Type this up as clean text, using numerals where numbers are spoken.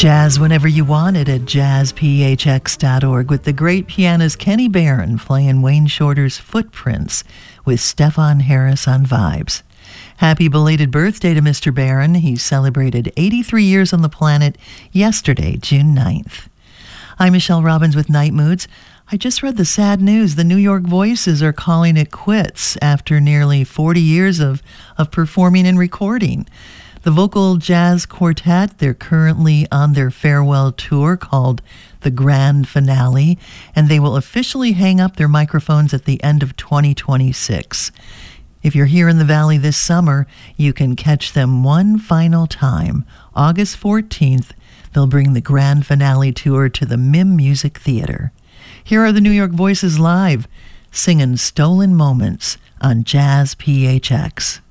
Jazz whenever you want it at jazzphx.org with the great pianist Kenny Barron playing Wayne Shorter's Footprints with Stefan Harris on vibes. Happy belated birthday to Mr. Barron. He celebrated 83 years on the planet yesterday, June 9th. I'm Michelle Robbins with Night Moods. I just read the sad news. The New York Voices are calling it quits after nearly 40 years of performing and recording. The vocal jazz quartet, they're currently on their farewell tour called The Grand Finale, and they will officially hang up their microphones at the end of 2026. If you're here in the Valley this summer, you can catch them one final time. August 14th, they'll bring the Grand Finale tour to the MIM Music Theater. Here are the New York Voices live, singing Stolen Moments on Jazz PHX.